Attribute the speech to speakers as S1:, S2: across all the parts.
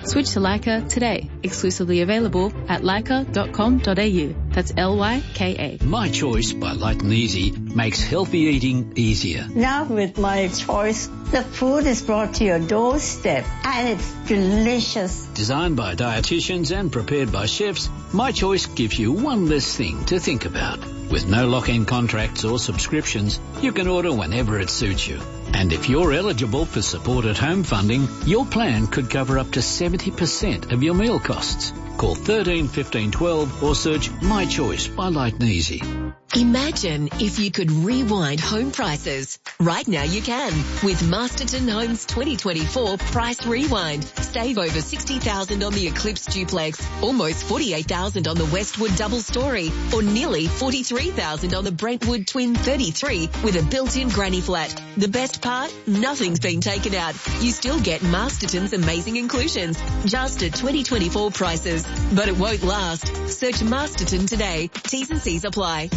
S1: Switch to Leica today. Exclusively available at leica.com.au. That's Lyka.
S2: My Choice by Light and Easy makes healthy eating easier.
S3: Now with My Choice, the food is brought to your doorstep and it's delicious.
S2: Designed by dietitians and prepared by chefs, My Choice gives you one less thing to think about. With no lock-in contracts or subscriptions, you can order whenever it suits you. And if you're eligible for support at home funding, your plan could cover up to 70% of your meal costs. Call 13 15 12 or search My Choice by Light and Easy.
S4: Imagine if you could rewind home prices. Right now you can with Masterton Homes 2024 Price Rewind. Save over $60,000 on the Eclipse Duplex, almost $48,000 on the Westwood Double Story, or nearly $43,000 on the Brentwood Twin 33 with a built-in granny flat. The best part? Nothing's been taken out. You still get Masterton's amazing inclusions, just at 2024 prices. But it won't last. Search Masterton today. T's and C's apply.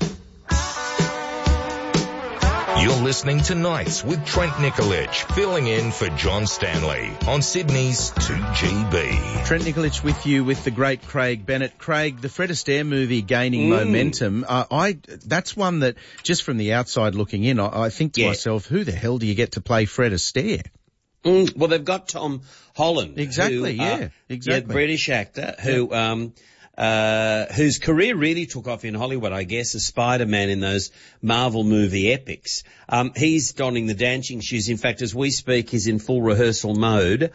S5: You're listening to Nights with Trent Nikolic, filling in for John Stanley on Sydney's 2GB.
S6: Trent Nikolic with you with the great Craig Bennett. Craig, the Fred Astaire movie gaining momentum. That's one that, just from the outside looking in, I think to myself, who the hell do you get to play Fred Astaire?
S7: Well, they've got Tom Holland.
S6: Exactly,
S7: who,
S6: exactly.
S7: British actor who, whose career really took off in Hollywood, I guess, as Spider-Man in those Marvel movie epics. He's donning the dancing shoes. In fact, as we speak, he's in full rehearsal mode.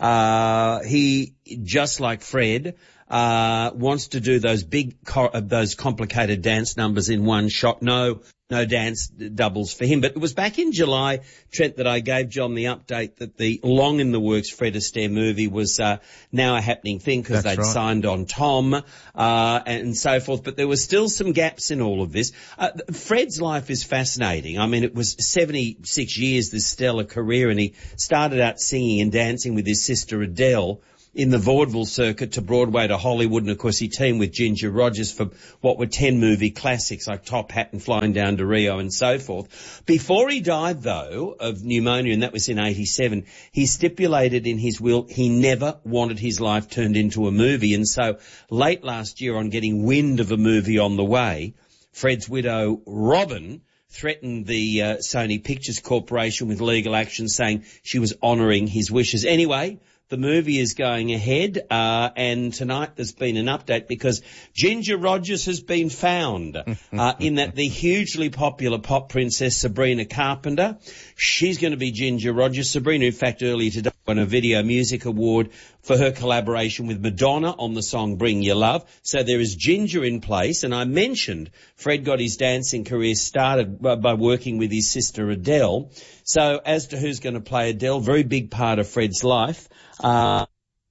S7: He, just like Fred, wants to do those those complicated dance numbers in one shot. No dance doubles for him. But it was back in July, Trent, that I gave John the update that the long-in-the-works Fred Astaire movie was now a happening thing because they'd signed on Tom and so forth. But there were still some gaps in all of this. Fred's life is fascinating. I mean, it was 76 years, this stellar career, and he started out singing and dancing with his sister Adele in the vaudeville circuit to Broadway to Hollywood, and of course he teamed with Ginger Rogers for what were 10 movie classics like Top Hat and Flying Down to Rio and so forth. Before he died, though, of pneumonia, and that was in 87, he stipulated in his will he never wanted his life turned into a movie, and so late last year, on getting wind of a movie on the way, Fred's widow, Robin, threatened the Sony Pictures Corporation with legal action, saying she was honouring his wishes. Anyway, the movie is going ahead, and tonight there's been an update because Ginger Rogers has been found, in that the hugely popular pop princess Sabrina Carpenter, she's going to be Ginger Rogers. Sabrina, in fact, earlier today won a Video Music Award for her collaboration with Madonna on the song Bring Your Love. So there is Ginger in place, and I mentioned Fred got his dancing career started by working with his sister Adele. So as to who's going to play Adele, very big part of Fred's life, as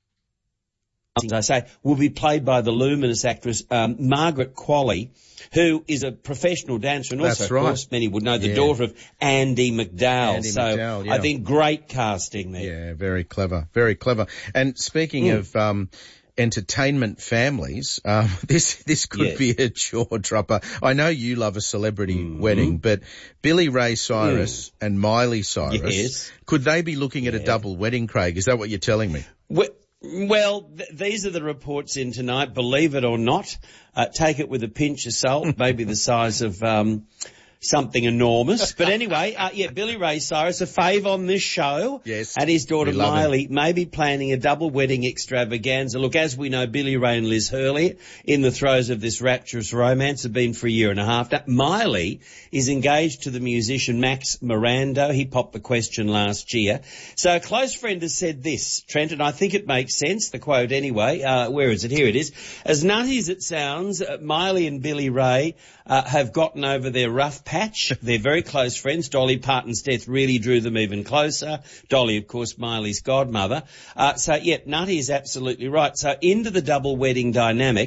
S7: I say, will be played by the luminous actress Margaret Qualley, who is a professional dancer and also, of course, many would know, the daughter of Andy McDowell. I think great casting there.
S6: Yeah, very clever, very clever. And speaking of entertainment families, this could be a jaw dropper. I know you love a celebrity wedding, but Billy Ray Cyrus and Miley Cyrus, could they be looking at a double wedding, Craig? Is that what you're telling me?
S7: Well, these are the reports in tonight. Believe it or not, take it with a pinch of salt, maybe the size of something enormous. But anyway, Billy Ray Cyrus, a fave on this show, and his daughter Miley may be planning a double wedding extravaganza. Look, as we know, Billy Ray and Liz Hurley, in the throes of this rapturous romance, have been for a year and a half now. Miley is engaged to the musician Max Miranda. He popped the question last year. So a close friend has said this, Trent, and I think it makes sense, the quote anyway. Where is it? Here it is. As nutty as it sounds, Miley and Billy Ray have gotten over their rough patch. They're very close friends. Dolly Parton's death really drew them even closer. Dolly, of course, Miley's godmother. Nutty is absolutely right. So into the double wedding dynamic,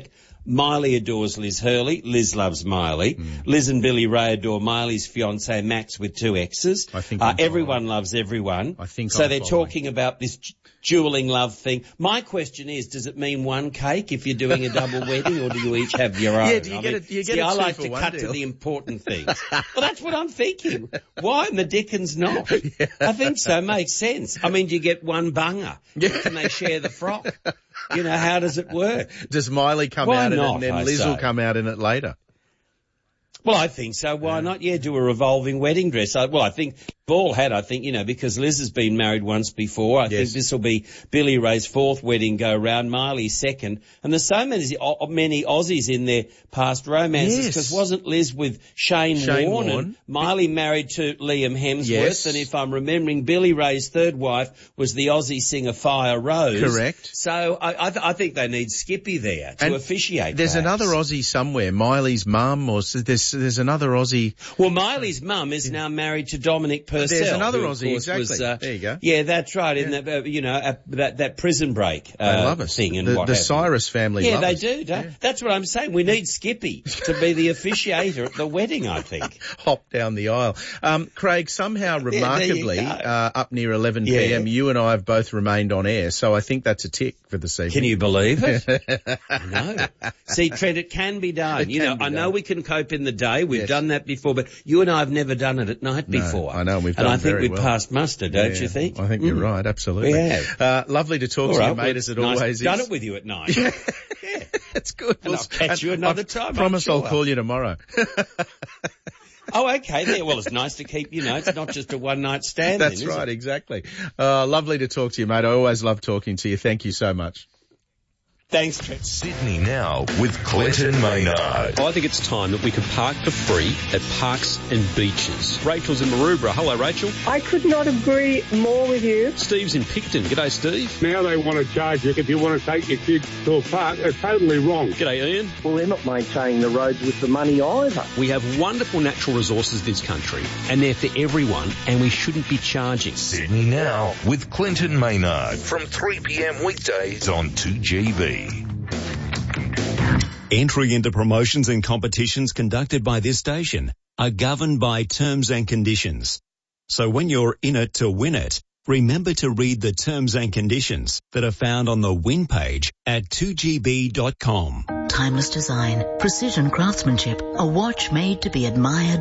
S7: Miley adores Liz Hurley. Liz loves Miley. Liz and Billy Ray adore Miley's fiancé Max with 2 X's.
S6: I think
S7: everyone loves everyone.
S6: I think
S7: so.
S6: I'm
S7: They're
S6: following.
S7: talking about this dueling love thing. My question is, does it mean one cake if you're doing a double wedding, or do you each have your own?
S6: Yeah, do you get a
S7: I
S6: two
S7: like
S6: for
S7: to
S6: one
S7: cut
S6: deal?
S7: to the important things. Well, that's what I'm thinking. Why in the dickens not? I think so. Makes sense. I mean, do you get one bunger? Can they share the frock? You know, how does it work?
S6: Does Miley come
S7: Why
S6: out in it
S7: not,
S6: and then
S7: I
S6: Liz
S7: say?
S6: will come out in it later?
S7: Well, I think so. Why not? Yeah, do a revolving wedding dress. I think Ball had, because Liz has been married once before. I think this will be Billy Ray's 4th wedding go round, Miley's 2nd. And there's so many Aussies in their past romances, because wasn't Liz with Shane Warne? And Miley married to Liam Hemsworth.
S6: Yes.
S7: And if I'm remembering, Billy Ray's 3rd wife was the Aussie singer Fire Rose.
S6: Correct.
S7: So I think they need Skippy there to officiate.
S6: There's
S7: perhaps.
S6: another Aussie somewhere, Miley's mum, or there's another Aussie.
S7: Well, Miley's mum is now married to Dominic Purcell.
S6: There's another
S7: who, of
S6: Aussie,
S7: course,
S6: exactly.
S7: Was,
S6: there you go.
S7: Yeah, that's right. In that Prison Break
S6: They love us.
S7: thing and
S6: the
S7: what have you.
S6: Cyrus family
S7: Yeah,
S6: love
S7: they
S6: us.
S7: do. That's what I'm saying. We need Skippy to be the officiator at the wedding, I think.
S6: Hop down the aisle. Craig, somehow remarkably, up near 11 p.m, you and I have both remained on air, so I think that's a tick for this evening.
S7: Can you believe it? No. See, Trent, it can be done. I know we can cope in the day. We've done that before, but you and I have never done it at night before.
S6: I know, we've done
S7: and I think
S6: very
S7: we
S6: well.
S7: passed muster, don't you think?
S6: I think you're right, absolutely.
S7: We have.
S6: Lovely to talk to you, mate, as it
S7: nice
S6: always is.
S7: Done it with you at night.
S6: Yeah. It's good.
S7: And I'll catch you another time.
S6: Promise I'll call you tomorrow.
S7: Oh, okay. There. Well, it's nice to keep, it's not just a one-night stand.
S6: That's
S7: then, is
S6: right,
S7: it?
S6: exactly. Lovely to talk to you, mate. I always love talking to you. Thank you so much.
S7: Thanks, Trent.
S5: Sydney Now with Clinton Maynard.
S8: I think it's time that we could park for free at parks and beaches. Rachel's in Maroubra. Hello, Rachel.
S9: I could not agree more with you.
S8: Steve's in Picton. G'day, Steve.
S10: Now they want to charge you if you want to take your kids to a park. It's totally wrong.
S8: G'day, Ian.
S9: Well, they're not maintaining the roads with the money either.
S8: We have wonderful natural resources in this country, and they're for everyone, and we shouldn't be charging.
S5: Sydney Now with Clinton Maynard from 3 p.m. weekdays on 2GB.
S11: Entry into promotions and competitions conducted by this station are governed by terms and conditions. So when you're in it to win it, remember to read the terms and conditions that are found on the win page at 2gb.com.
S12: Timeless design, precision craftsmanship, a watch made to be admired